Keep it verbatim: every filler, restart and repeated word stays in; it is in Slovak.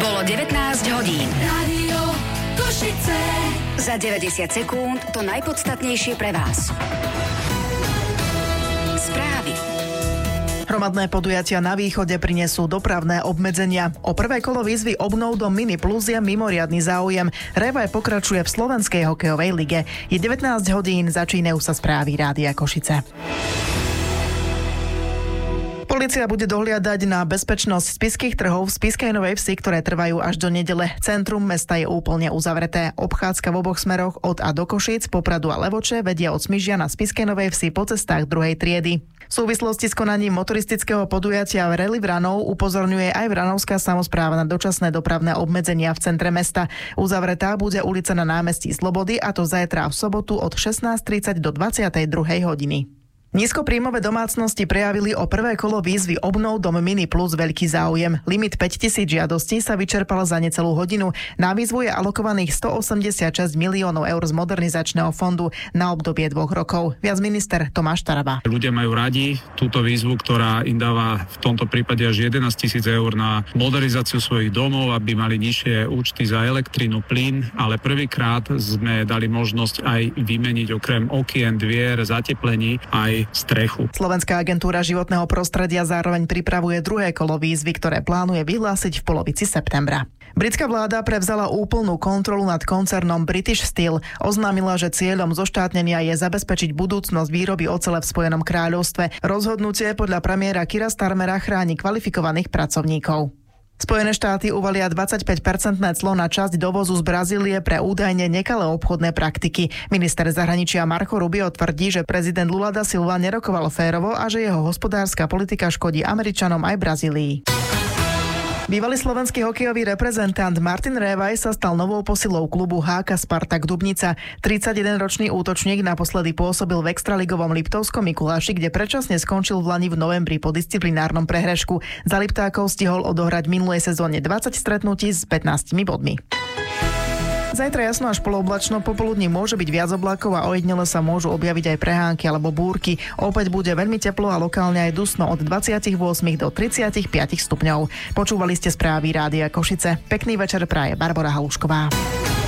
Bolo devätnásť hodín. Rádio Košice. Za deväťdesiat sekúnd to najpodstatnejšie pre vás. Správy. Hromadné podujatia na východe prinesú dopravné obmedzenia. O prvé kolo výzvy Obnov do Mini Plus je mimoriadny záujem. Revaj pokračuje v slovenskej hokejovej lige. Je devätnásť hodín, začínajú sa správy Rádia Košice. Polícia bude dohliadať na bezpečnosť spišských trhov v Spišskej Novej Vsi, ktoré trvajú až do nedele. Centrum mesta je úplne uzavreté. Obchádzka v oboch smeroch od a do Košíc, Popradu a Levoče vedia od Smižia na Spišskej Novej Vsi po cestách druhej triedy. V súvislosti s konaním motoristického podujatia v Rally Vranov upozorňuje aj Vranovská samospráva na dočasné dopravné obmedzenia v centre mesta. Uzavretá bude ulica na námestí Slobody, a to zajtra v sobotu od šestnásť tridsať do dvadsiatej druhej hodiny. Nízkopríjmové domácnosti prejavili o prvé kolo výzvy Obnov dom Mini Plus veľký záujem. Limit päťtisíc žiadostí sa vyčerpal za necelú hodinu. Na výzvu je alokovaných stoosemdesiatšesť miliónov eur z modernizačného fondu na obdobie dvoch rokov. Viac minister Tomáš Taraba. Ľudia majú radi túto výzvu, ktorá im dáva v tomto prípade až jedenásť tisíc eur na modernizáciu svojich domov, aby mali nižšie účty za elektrinu, plyn, ale prvýkrát sme dali možnosť aj vymeniť okrem okien, dvier, zateplení aj strechu. Slovenská agentúra životného prostredia zároveň pripravuje druhé kolo výzvy, ktoré plánuje vyhlásiť v polovici septembra. Britská vláda prevzala úplnú kontrolu nad koncernom British Steel. Oznámila, že cieľom zoštátnenia je zabezpečiť budúcnosť výroby ocele v Spojenom kráľovstve. Rozhodnutie podľa premiéra Keira Starmera chráni kvalifikovaných pracovníkov. Spojené štáty uvalia dvadsaťpäť percentné clo na časť dovozu z Brazílie pre údajne nekalé obchodné praktiky. Minister zahraničia Marco Rubio tvrdí, že prezident Lula da Silva nerokoval férovo a že jeho hospodárska politika škodí Američanom aj Brazílii. Bývalý slovenský hokejový reprezentant Martin Révaj sa stal novou posilou klubu há ká Spartak Dubnica. tridsaťjedenročný útočník naposledy pôsobil v extraligovom Liptovskom Mikuláši, kde predčasne skončil v lani v novembri po disciplinárnom prehrešku. Za Liptákov stihol odohrať v minulej sezóne dvadsať stretnutí s pätnástimi bodmi. Zajtra jasno až polooblačno, popoludní môže byť viac oblákov a ojedinele sa môžu objaviť aj prehánky alebo búrky. Opäť bude veľmi teplo a lokálne aj dusno od dvadsaťosem do tridsaťpäť stupňov. Počúvali ste správy Rádia Košice. Pekný večer praje Barbora Halušková.